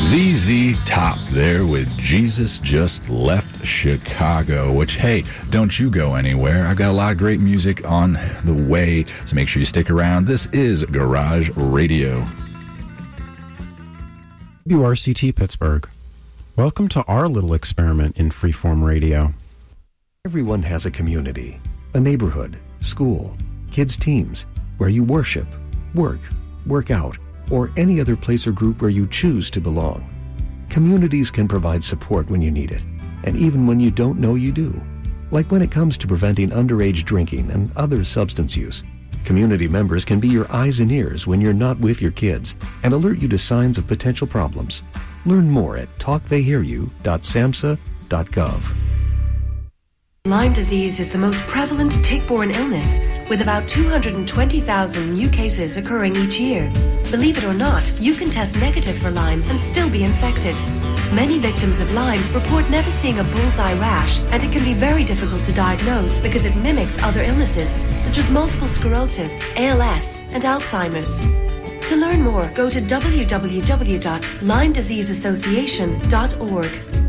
ZZ Top there with Jesus Just Left Chicago, which, hey, don't you go anywhere. I've got a lot of great music on the way, so make sure you stick around. This is Garage Radio. WRCT Pittsburgh. Welcome to our little experiment in freeform radio. Everyone has a community, a neighborhood, school, kids' teams, where you worship, work out, or any other place or group where you choose to belong. Communities can provide support when you need it, and even when you don't know you do. Like when it comes to preventing underage drinking and other substance use. Community members can be your eyes and ears when you're not with your kids and alert you to signs of potential problems. Learn more at talktheyhearyou.samhsa.gov. Lyme disease is the most prevalent tick-borne illness, with about 220,000 new cases occurring each year. Believe it or not, you can test negative for Lyme and still be infected. Many victims of Lyme report never seeing a bullseye rash, and it can be very difficult to diagnose because it mimics other illnesses, such as multiple sclerosis, ALS, and Alzheimer's. To learn more, go to www.LymeDiseaseAssociation.org.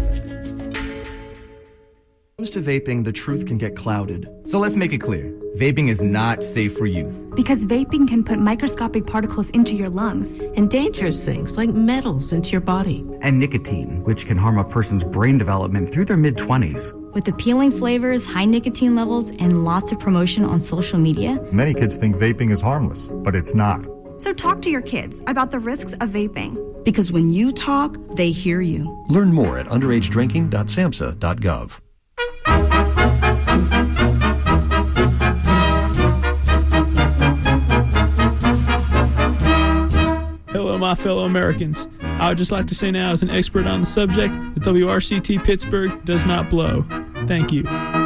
When it comes to vaping, the truth can get clouded. So let's make it clear. Vaping is not safe for youth. Because vaping can put microscopic particles into your lungs. And dangerous things like metals into your body. And nicotine, which can harm a person's brain development through their mid-20s. With appealing flavors, high nicotine levels, and lots of promotion on social media. Many kids think vaping is harmless, but it's not. So talk to your kids about the risks of vaping. Because when you talk, they hear you. Learn more at underagedrinking.samhsa.gov. Hello, my fellow Americans. I would just like to say now, as an expert on the subject, that WRCT Pittsburgh does not blow. Thank you.